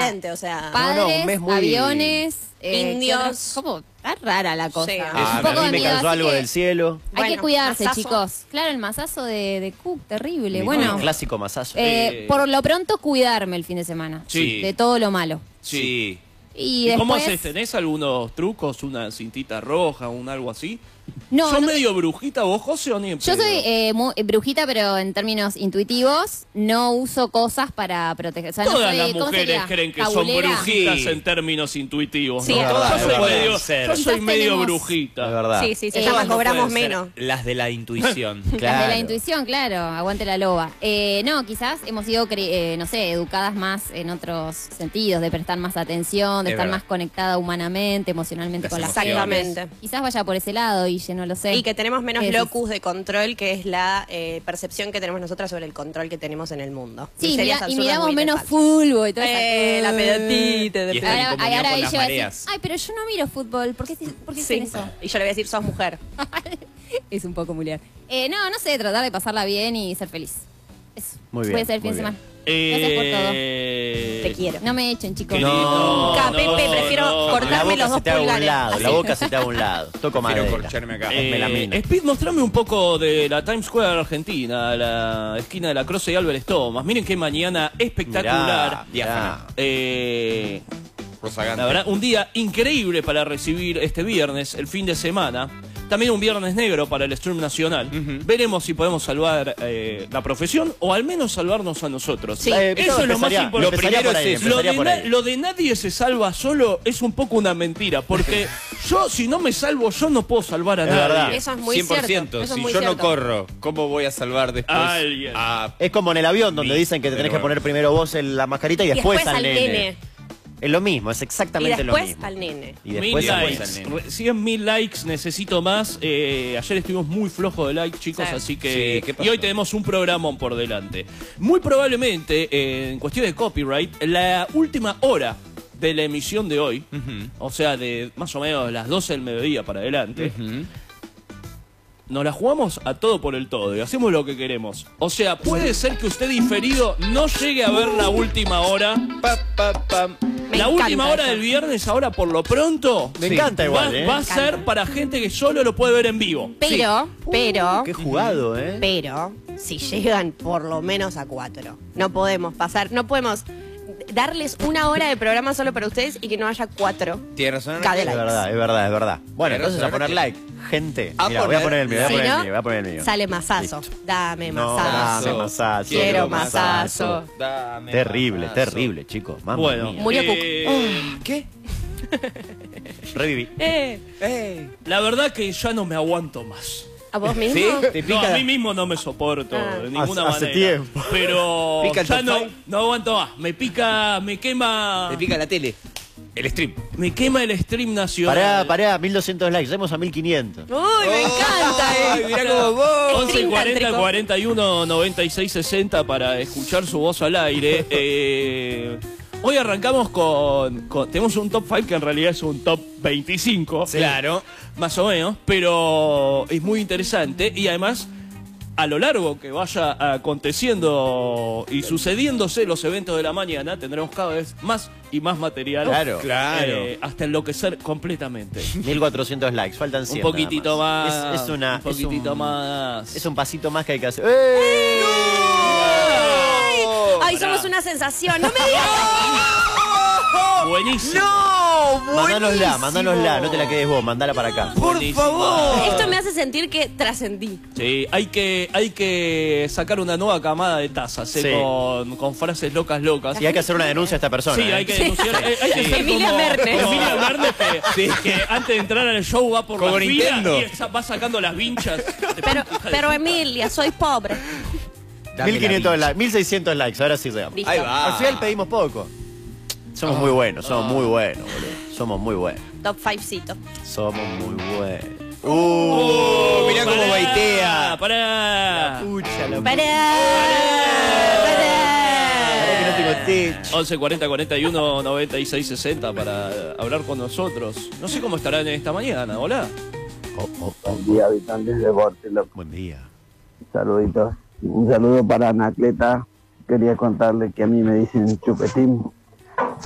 excelente, o sea. Padres, un mes muy... aviones, indios. ¿Cómo? Está rara la cosa. Sí. Un poco a de mí me miedo, cayó así algo que del cielo. hay que Bueno, cuidarse, masazo. chicos. Claro, el masazo de Cook, terrible. Mi Bueno, clásico masazo. por lo pronto cuidarme el fin de semana. Sí. De todo lo malo. Sí. Y ¿Y cómo después... haces? ¿Tenés algunos trucos? ¿Una cintita roja? ¿Un algo así? No, ¿Sos no- medio brujita vos, José, o ni en Yo pedo? soy brujita, pero en términos intuitivos. No uso cosas para proteger. O sea, no Todas soy- las ¿cómo mujeres sería? creen que son ¿Cabulera? brujitas Sí. en términos intuitivos. Sí, ¿no? es Yo verdad, soy es verdad. medio, Ser. yo soy Quizás medio tenemos- brujita. Es verdad. Sí, sí, se Todas llama no cobramos pueden ser menos. las de la intuición. Las de la intuición, claro, aguante la loba. No, quizás hemos sido, no sé, educadas más en otros sentidos, de prestar más atención, de Es estar verdad. más conectada humanamente, emocionalmente Las con las emociones. Exactamente. Quizás vaya por ese lado y no lo sé. Y que tenemos menos Sí, sí. locus de control, que es la percepción que tenemos nosotras sobre el control que tenemos en el mundo. Sí, Miserias y absurdas miramos muy menos falsas. fútbol y toda esa La cosa. pelotita. Y están en comunión con las ella va a decir, mareas. ay, pero yo no miro fútbol. ¿Por qué Sí. dicen eso? Y yo le voy a decir, sos mujer. Es un poco muliar. No sé, tratar de pasarla bien y ser feliz. Eso. Muy bien, Puede ser el fin muy de bien. semana. Gracias por todo. Te quiero. No me echen, chicos. Qué lindo. Nunca, Pepe, prefiero cortar- La Cortame boca los se dos te haga a un pulgares. lado, la boca se te haga a un lado. Toco Quiero madera. corcharme acá. Melamina. Speed, mostrame un poco de la Times Square Argentina, la esquina de la Croce y Álvarez Thomas. Miren qué mañana espectacular. Mirá, Diáfana. Rosagante. La verdad, un día increíble para recibir este viernes, el fin de semana. También un viernes negro para el stream nacional. Veremos si podemos salvar la profesión o al menos salvarnos a nosotros. Sí. Eso es lo más importante. Lo primero es eso. Lo de nadie se salva solo es un poco una mentira. Porque yo, si no me salvo, yo no puedo salvar a Es nadie. verdad. Eso es muy 100%. cierto. Eso es Si muy yo no cierto. corro, ¿cómo voy a salvar después Alguien. a... Es como en el avión donde Sí, dicen que te tenés pero que poner primero vos en la mascarita y Y después, después al nene. Es lo mismo, es Y exactamente lo después mismo. al nene. Y 1000 después al likes, nene. recién 1000 likes, necesito más. Ayer estuvimos muy flojos de likes, chicos, Sí. así que... Sí, ¿qué pasó? y hoy tenemos un programón por delante. Muy probablemente, en cuestión de copyright, la última hora de la emisión de hoy, o sea, de más o menos las 12 del mediodía para adelante, nos la jugamos a todo por el todo y hacemos lo que queremos. O sea, puede ser que usted diferido no llegue a ver la última hora. Me La encanta última hora eso. del viernes, ahora por lo pronto, Me encanta igual, va, ¿eh? va a ser para gente que solo lo puede ver en vivo. Pero, Qué jugado, pero, si llegan por lo menos a 4, no podemos pasar, no podemos darles una hora de programa solo para ustedes y que no haya 4. Tienes razón. Cada Es likes. verdad, es verdad, es verdad. Bueno, Pero entonces a poner que- like. Gente, A mira, voy a poner poner el mío, voy a poner Si el no, mío, voy a poner el mío. Sale masazo. Dame No, masazo. dame masazo. Quiero masazo. Dame Terrible, masazo. terrible, chicos. Mamma Bueno, mía. Murió Cook. ¿Qué? Reviví. la verdad que ya no me aguanto más. ¿A vos mismo? ¿Sí? ¿Te No, pica? a mí mismo no me soporto Ah. de ninguna Hace manera. tiempo. Pero ¿Pica el ya top no, five? no aguanto más. Me pica, me quema. Te pica la tele. El stream. Me quema el stream nacional. Pará, 1200 likes, lleguemos a 1500. Uy, me encanta. Ay, mirá cómo vos. 11 Stream 40 tántrico. 41 96 60 para escuchar su voz al aire. Hoy arrancamos tenemos un top 5 que en realidad es un top 25. Claro. Más o menos, pero es muy interesante y además a lo largo que vaya aconteciendo y sucediéndose los eventos de la mañana tendremos cada vez más y más material. Claro. Claro. Hasta enloquecer completamente. 1400 likes, faltan 100. Un poquitito nada más. Es una, un poquitito es más. Es un pasito más que hay que hacer. Ay, somos una sensación. No me digas. Buenísimo. Mandánosla, no te la quedes vos, mandala para acá. Por favor. Esto me hace sentir que trascendí. Sí, hay que sacar una nueva camada de tazas Sí. con frases locas. Y hay que hacer una denuncia a esta persona. Sí, hay que denunciar. Hay que Sí. ser Emilia como Mernes. Emilia Mernes que antes de entrar al show va por Como la fila Nintendo. y va sacando las vinchas. Pero Emilia, soy pobre. Dame la 1500 vincha. likes, 1600 likes, ahora sí llegamos. Listo. Ahí va. Al final pedimos poco. Somos muy buenos, boludo. Somos muy buenos. Top 5cito. Somos muy buenos. Mirá cómo Pará, baitea. Pará. Pucha, la Pará. que no tengo techo. 11 40 41 96 60 para hablar con nosotros. No sé cómo estarán esta mañana. Hola. Buen día, habitantes de Bortelo. Buen día. Saluditos. Un saludo para Anacleta. Quería contarle que a mí me dicen chupetín